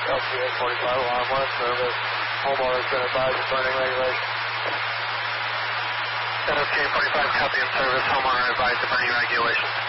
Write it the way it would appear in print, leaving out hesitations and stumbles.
LPA 45, alarm 1, service. Homeowner's been advised of burning regulations. LPA 45, copy and service. Homeowner advised of burning regulations.